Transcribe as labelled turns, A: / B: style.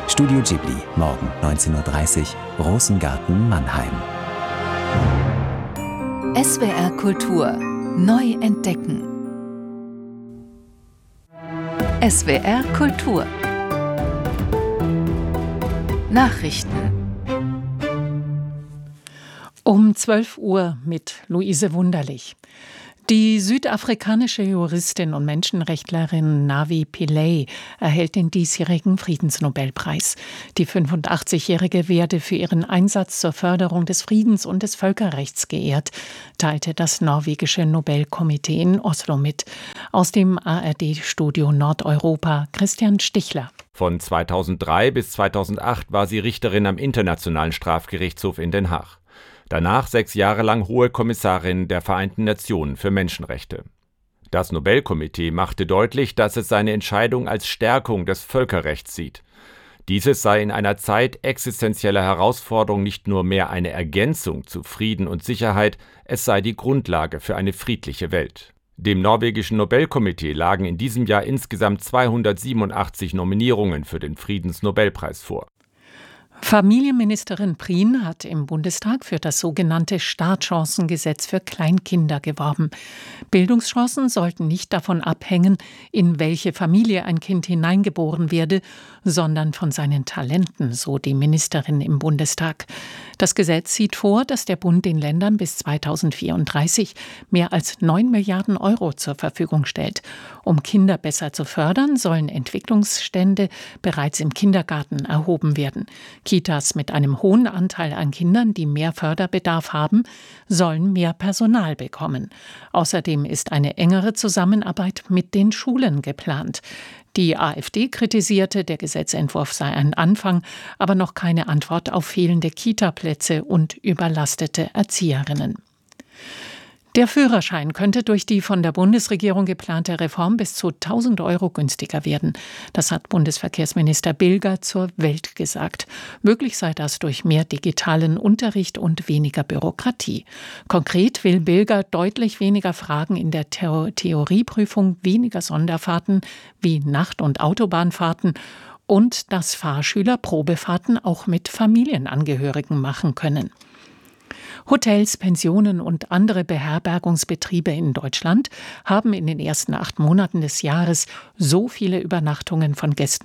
A: Studio Ghibli, morgen 19:30 Uhr, Rosengarten, Mannheim.
B: SWR Kultur neu entdecken. SWR Kultur Nachrichten
C: um 12 Uhr mit Luise Wunderlich. Die südafrikanische Juristin und Menschenrechtlerin Navi Pillay erhält den diesjährigen Friedensnobelpreis. Die 85-Jährige werde für ihren Einsatz zur Förderung des Friedens und des Völkerrechts geehrt, teilte das norwegische Nobelkomitee in Oslo mit. Aus dem ARD-Studio Nordeuropa Christian Stichler.
D: Von 2003 bis 2008 war sie Richterin am Internationalen Strafgerichtshof in Den Haag. Danach 6 Jahre lang Hohe Kommissarin der Vereinten Nationen für Menschenrechte. Das Nobelkomitee machte deutlich, dass es seine Entscheidung als Stärkung des Völkerrechts sieht. Dieses sei in einer Zeit existenzieller Herausforderung nicht nur mehr eine Ergänzung zu Frieden und Sicherheit, es sei die Grundlage für eine friedliche Welt. Dem norwegischen Nobelkomitee lagen in diesem Jahr insgesamt 287 Nominierungen für den Friedensnobelpreis vor.
C: Familienministerin Prien hat im Bundestag für das sogenannte Startchancengesetz für Kleinkinder geworben. Bildungschancen sollten nicht davon abhängen, in welche Familie ein Kind hineingeboren werde, sondern von seinen Talenten, so die Ministerin im Bundestag. Das Gesetz sieht vor, dass der Bund den Ländern bis 2034 mehr als 9 Milliarden Euro zur Verfügung stellt. Um Kinder besser zu fördern, sollen Entwicklungsstände bereits im Kindergarten erhoben werden. Kitas mit einem hohen Anteil an Kindern, die mehr Förderbedarf haben, sollen mehr Personal bekommen. Außerdem ist eine engere Zusammenarbeit mit den Schulen geplant. Die AfD kritisierte, der Gesetzentwurf sei ein Anfang, aber noch keine Antwort auf fehlende Kita-Plätze und überlastete Erzieherinnen. Der Führerschein könnte durch die von der Bundesregierung geplante Reform bis zu 1.000 Euro günstiger werden. Das hat Bundesverkehrsminister Bilger zur Welt gesagt. Möglich sei das durch mehr digitalen Unterricht und weniger Bürokratie. Konkret will Bilger deutlich weniger Fragen in der Theorieprüfung, weniger Sonderfahrten wie Nacht- und Autobahnfahrten und dass Fahrschüler Probefahrten auch mit Familienangehörigen machen können. Hotels, Pensionen und andere Beherbergungsbetriebe in Deutschland haben in den ersten 8 Monaten des Jahres so viele Übernachtungen von Gästen